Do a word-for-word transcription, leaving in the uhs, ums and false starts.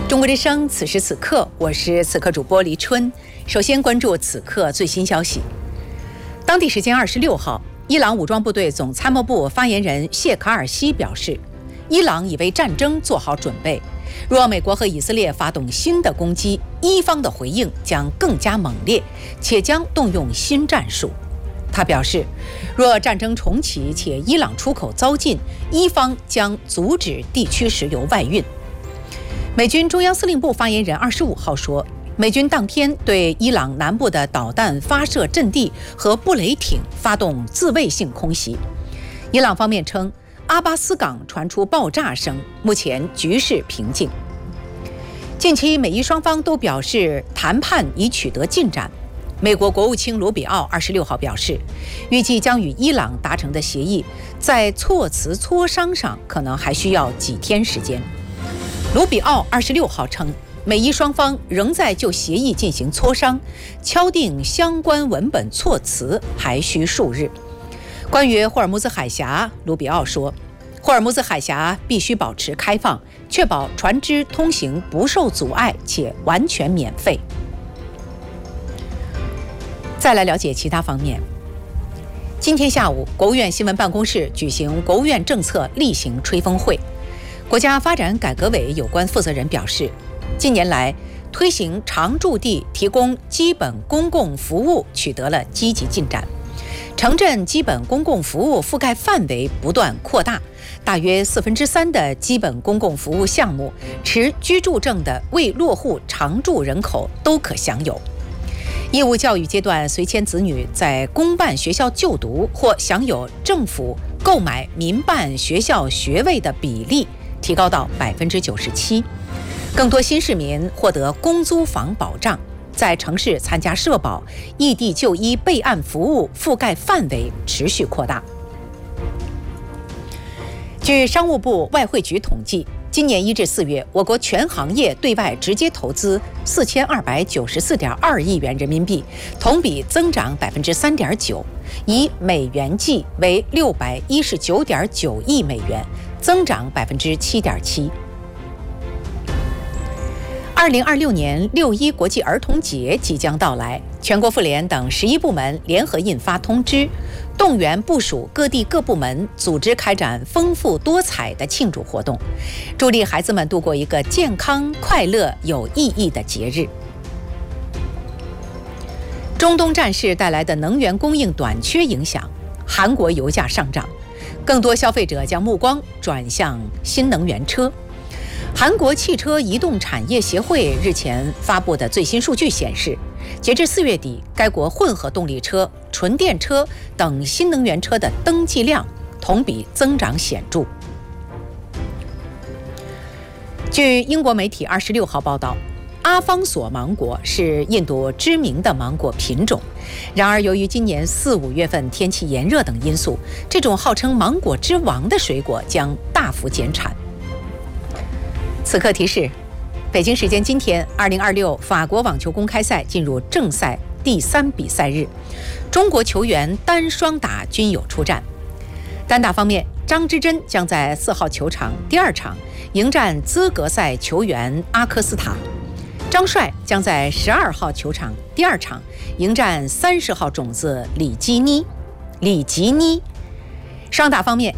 中国之声，此时此刻，我是此刻主播黎春。首先关注此刻最新消息。当地时间二十六号，伊朗武装部队总参谋部发言人谢卡尔西表示，伊朗已为战争做好准备。若美国和以色列发动新的攻击，伊方的回应将更加猛烈，且将动用新战术。他表示，若战争重启且伊朗出口遭禁，伊方将阻止地区石油外运。美军中央司令部发言人二十五号说，美军当天对伊朗南部的导弹发射阵地和布雷艇发动自卫性空袭。伊朗方面称，阿巴斯港传出爆炸声，目前局势平静。近期美伊双方都表示谈判已取得进展。美国国务卿卢比奥二十六号表示，预计将与伊朗达成的协议在措辞磋商上可能还需要几天时间。卢比奥二十六号称，美伊双方仍在就协议进行磋商，敲定相关文本措辞还需数日。关于霍尔木兹海峡，卢比奥说，霍尔木兹海峡必须保持开放，确保船只通行不受阻碍且完全免费。再来了解其他方面。今天下午，国务院新闻办公室举行国务院政策例行吹风会。国家发展改革委有关负责人表示，近年来推行常住地提供基本公共服务取得了积极进展，城镇基本公共服务覆盖范围不断扩大，大约四分之三的基本公共服务项目，持居住证的未落户常住人口都可享有。义务教育阶段随迁子女在公办学校就读或享有政府购买民办学校学位的比例提高到百分之九十七，更多新市民获得公租房保障，在城市参加社保、异地就医备案服务覆盖范围持续扩大。据商务部外汇局统计，今年一至四月，我国全行业对外直接投资四千二百九十四点二亿元人民币，同比增长百分之三点九，以美元计为六百一十九点九亿美元，增长百分之七点七。二零二六年六一国际儿童节即将到来，全国妇联等十一部门联合印发通知，动员部署各地各部门组织开展丰富多彩的庆祝活动，助力孩子们度过一个健康、快乐、有意义的节日。中东战事带来的能源供应短缺影响，韩国油价上涨，更多消费者将目光转向新能源车。韩国汽车移动产业协会日前发布的最新数据显示，截至四月底，该国混合动力车、纯电车等新能源车的登记量同比增长显著。据英国媒体二十六号报道，阿方索芒果是印度知名的芒果品种，然而由于今年四五月份天气炎热等因素，这种号称芒果之王的水果将大幅减产。此刻提示，北京时间今天，二零二六法国网球公开赛进入正赛第三比赛日，中国球员单双打均有出战。单打方面，张之臻将在四号球场第二场迎战资格赛球员阿科斯塔，张帅将在十二号球场第二场迎战三十号种子里基尼。里吉尼。双打方面，